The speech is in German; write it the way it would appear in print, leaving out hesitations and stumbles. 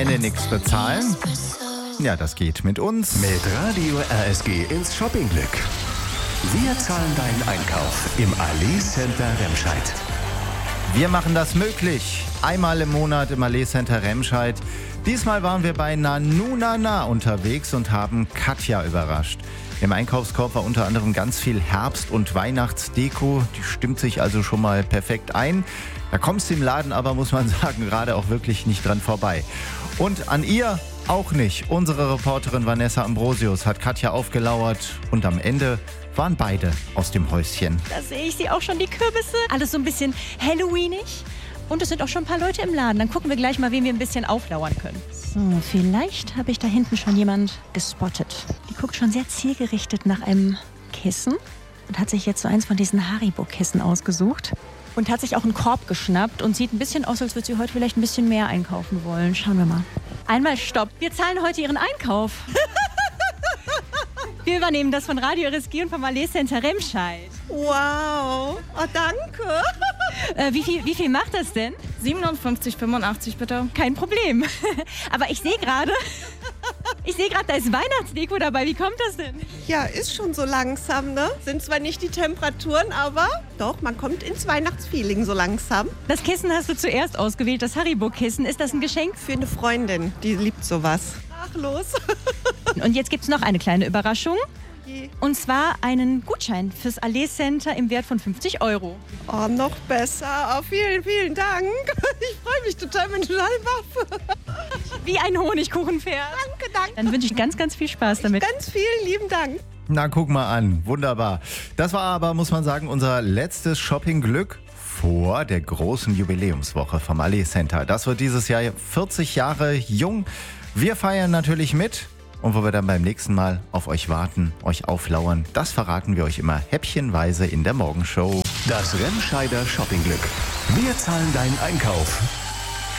Nichts bezahlen? Ja, das geht mit uns. Mit Radio RSG ins Shoppingglück. Wir zahlen deinen Einkauf im Allee Center Remscheid. Wir machen das möglich. Einmal im Monat im Allee Center Remscheid. Diesmal waren wir bei Nanunana unterwegs und haben Katja überrascht. Im Einkaufskorb war unter anderem ganz viel Herbst- und Weihnachtsdeko. Die stimmt sich also schon mal perfekt ein. Da kommst du im Laden aber, muss man sagen, gerade auch wirklich nicht dran vorbei. Und an ihr auch nicht. Unsere Reporterin Vanessa Ambrosius hat Katja aufgelauert und am Ende waren beide aus dem Häuschen. Da sehe ich sie auch schon, die Kürbisse. Alles so ein bisschen Halloweenig. Und es sind auch schon ein paar Leute im Laden. Dann gucken wir gleich mal, wen wir ein bisschen auflauern können. So, vielleicht habe ich da hinten schon jemand gespottet. Die guckt schon sehr zielgerichtet nach einem Kissen und hat sich jetzt so eins von diesen Haribo-Kissen ausgesucht. Und hat sich auch einen Korb geschnappt und sieht ein bisschen aus, als würde sie heute vielleicht ein bisschen mehr einkaufen wollen. Schauen wir mal. Einmal Stopp. Wir zahlen heute ihren Einkauf. Wir übernehmen das von Radio RSG und vom Allee Center Remscheid. Wow, oh, danke. Wie viel macht das denn? 57,85 bitte. Kein Problem. Aber ich sehe gerade, da ist Weihnachtsdeko dabei. Wie kommt das denn? Ja, ist schon so langsam, ne? Sind zwar nicht die Temperaturen, aber doch, man kommt ins Weihnachtsfeeling so langsam. Das Kissen hast du zuerst ausgewählt, das Haribo-Kissen. Ist das ein Geschenk? Für eine Freundin, die liebt sowas. Ach, los. Und jetzt gibt es noch eine kleine Überraschung. Und zwar einen Gutschein fürs Allee Center im Wert von 50 €. Oh, noch besser. Oh, vielen, vielen Dank. Ich freue mich total, wenn du da warst. Wie ein Honigkuchenpferd. Danke, danke. Dann wünsche ich ganz, ganz viel Spaß damit. Ganz vielen lieben Dank. Na, guck mal an. Wunderbar. Das war aber, muss man sagen, unser letztes Shoppingglück vor der großen Jubiläumswoche vom Allee Center. Das wird dieses Jahr 40 Jahre jung. Wir feiern natürlich mit. Und wo wir dann beim nächsten Mal auf euch warten, euch auflauern, das verraten wir euch immer häppchenweise in der Morgenshow. Das Remscheider Shoppingglück. Wir zahlen deinen Einkauf.